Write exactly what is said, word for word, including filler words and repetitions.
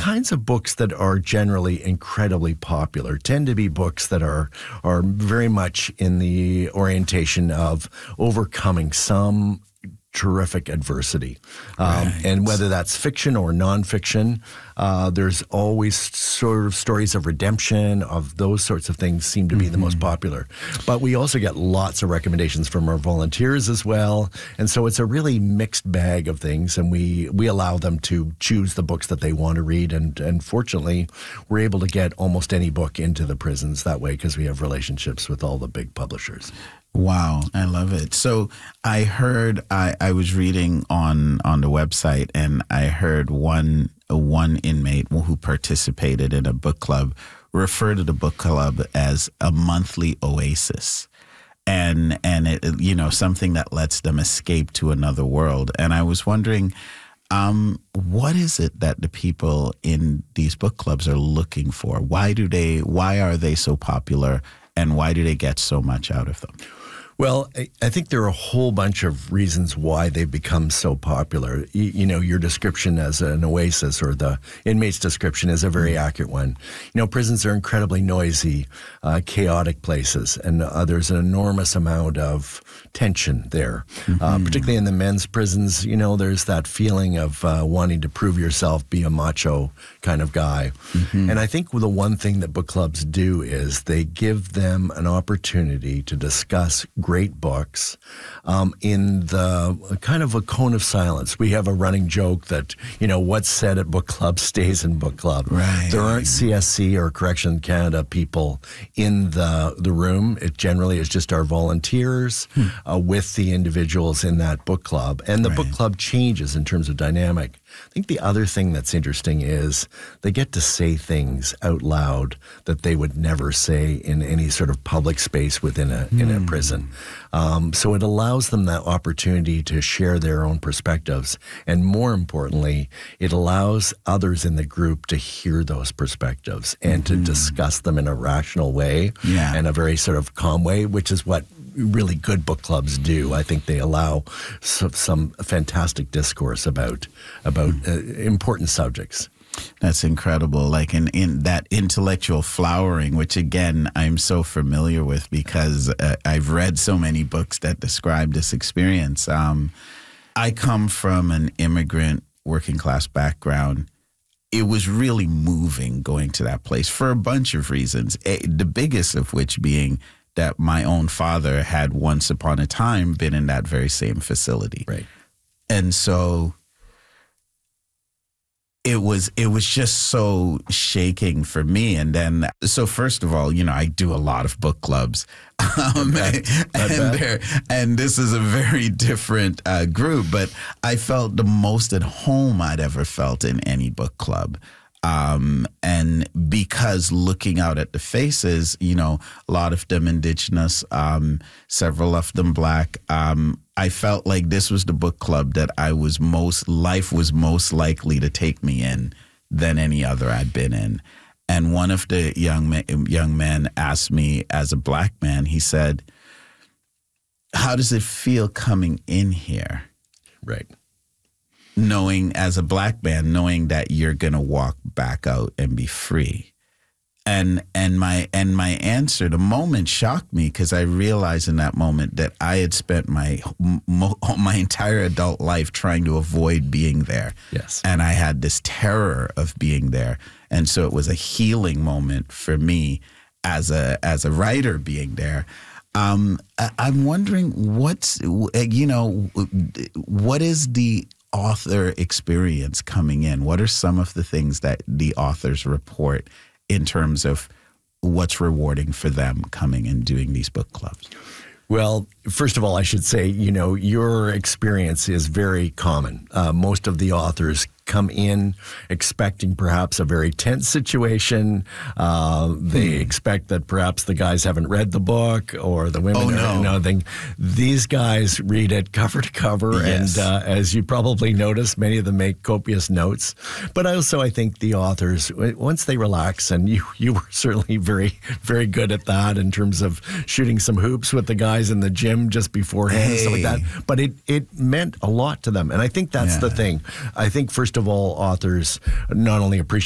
kinds of books that are generally incredibly popular tend to be books that are are very much in the orientation of overcoming some terrific adversity. Um, Right. And whether that's fiction or nonfiction, uh, there's always sort of stories of redemption, of those sorts of things seem to be Mm-hmm. the most popular. But we also get lots of recommendations from our volunteers as well. And so it's a really mixed bag of things. And we, we allow them to choose the books that they want to read. And, and fortunately, we're able to get almost any book into the prisons that way because we have relationships with all the big publishers. Wow, I love it. So I heard I, I was reading on on the website, and I heard one one inmate who participated in a book club refer to the book club as a monthly oasis, and and it, you know, something that lets them escape to another world. And I was wondering, um, what is it that the people in these book clubs are looking for? Why do they? Why are they so popular? And why do they get so much out of them? Well, I, I think there are a whole bunch of reasons why they've become so popular. You, you know, your description as an oasis, or the inmate's description, is a very accurate one. You know, prisons are incredibly noisy, uh, chaotic places, and uh, there's an enormous amount of tension there. Mm-hmm. Uh, particularly in the men's prisons, you know, there's that feeling of uh, wanting to prove yourself, be a macho kind of guy. Mm-hmm. And I think the one thing that book clubs do is they give them an opportunity to discuss great books um, in the kind of a cone of silence. We have a running joke that, you know, what's said at book club stays in book club. Right. There aren't C S C or Correction Canada people in the the room. It generally is just our volunteers hmm. uh, with the individuals in that book club. And the right. book club changes in terms of dynamic. I think the other thing that's interesting is they get to say things out loud that they would never say in any sort of public space within a mm. in a prison. Um, so it allows them that opportunity to share their own perspectives. And more importantly, it allows others in the group to hear those perspectives and mm-hmm. to discuss them in a rational way yeah. and a very sort of calm way, which is what really good book clubs do. I think they allow some, some fantastic discourse about about uh, important subjects. That's incredible. Like in, in that intellectual flowering, which again, I'm so familiar with because uh, I've read so many books that describe this experience. Um, I come from an immigrant working class background. It was really moving going to that place for a bunch of reasons. A, the biggest of which being that my own father had once upon a time been in that very same facility. Right. And so it was it was just so shaking for me. And then, so first of all, you know, I do a lot of book clubs. Um, and, there, and this is a very different uh, group, but I felt the most at home I'd ever felt in any book club. Um, and because looking out at the faces, you know, a lot of them indigenous, um, several of them black, um, I felt like this was the book club that I was most, life was most likely to take me in than any other I'd been in. And one of the young men, young men asked me as a black man, he said, how does it feel coming in here? Right. Knowing as a black man, knowing that you're going to walk back out and be free. And and my and my answer, the moment shocked me because I realized in that moment that I had spent my my entire adult life trying to avoid being there. Yes. And I had this terror of being there. And so it was a healing moment for me as a as a writer being there. Um, I, I'm wondering what's, you know, what is the author experience coming in? What are some of the things that the authors report in terms of what's rewarding for them coming and doing these book clubs? Well, first of all, I should say, you know, your experience is very common. Uh, most of the authors come in expecting perhaps a very tense situation. Uh, they hmm. expect that perhaps the guys haven't read the book or the women oh, no. are nothing. These guys read it cover to cover. Yes. And uh, as you probably noticed, many of them make copious notes. But also I think the authors, once they relax, and you, you were certainly very, very good at that in terms of shooting some hoops with the guys in the gym just beforehand hey. and stuff like that. But it, it meant a lot to them. And I think that's yeah. the thing. I think, first of all, authors not only appreciate